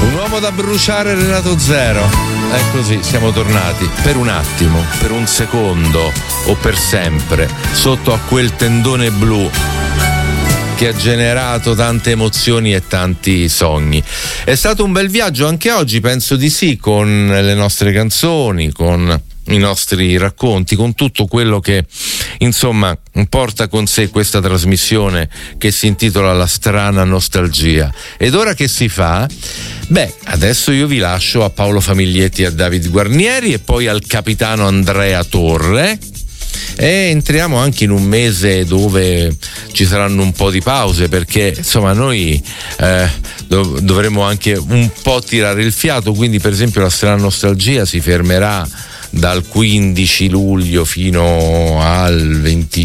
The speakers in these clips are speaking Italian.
Un uomo da bruciare, Renato Zero. È così, siamo tornati per un attimo, per un secondo o per sempre sotto a quel tendone blu che ha generato tante emozioni e tanti sogni. È stato un bel viaggio anche oggi, penso di sì, con le nostre canzoni, con i nostri racconti, con tutto quello che insomma porta con sé questa trasmissione che si intitola La strana nostalgia. Ed ora che si fa? Beh, adesso io vi lascio a Paolo Famiglietti e a David Guarnieri e poi al capitano Andrea Torre. E entriamo anche in un mese dove ci saranno un po' di pause, perché insomma noi dovremo anche un po' tirare il fiato, quindi per esempio la strana nostalgia si fermerà dal 15 luglio fino al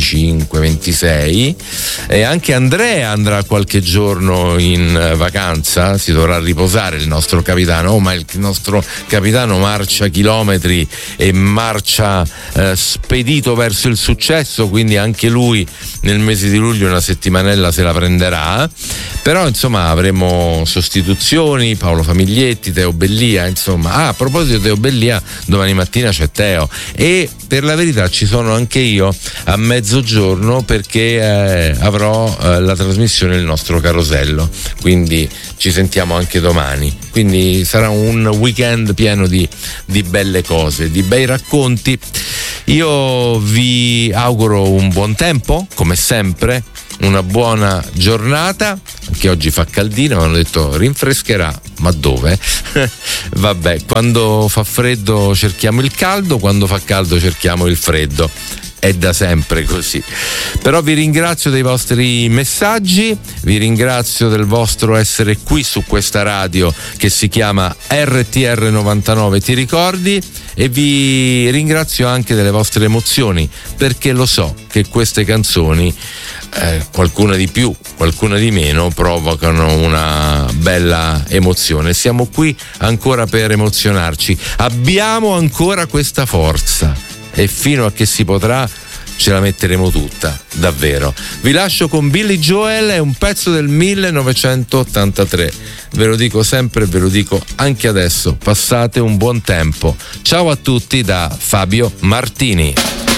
25-26 e anche Andrea andrà qualche giorno in vacanza, si dovrà riposare il nostro capitano. Ma il nostro capitano marcia chilometri e marcia spedito verso il successo, quindi anche lui nel mese di luglio una settimanella se la prenderà. Però insomma avremo sostituzioni, Paolo Famiglietti, Teo Bellia, insomma. A proposito di Teo Bellia, domani mattina c'è Teo e per la verità ci sono anche io a mezzogiorno, perché avrò la trasmissione Il nostro carosello, quindi ci sentiamo anche domani. Quindi sarà un weekend pieno di belle cose, di bei racconti. Io vi auguro un buon tempo, come sempre, una buona giornata. Anche oggi fa caldino, mi hanno detto rinfrescherà, ma dove? Vabbè, quando fa freddo cerchiamo il caldo, quando fa caldo cerchiamo il freddo. È da sempre così. Però vi ringrazio dei vostri messaggi, vi ringrazio del vostro essere qui su questa radio che si chiama RTR 99, ti ricordi? E vi ringrazio anche delle vostre emozioni, perché lo so che queste canzoni, qualcuna di più, qualcuna di meno, provocano una bella emozione. Siamo qui ancora per emozionarci, abbiamo ancora questa forza e fino a che si potrà ce la metteremo tutta, davvero. Vi lascio con Billy Joel, è un pezzo del 1983. Ve lo dico sempre, ve lo dico anche adesso. Passate un buon tempo. Ciao a tutti da Fabio Martini.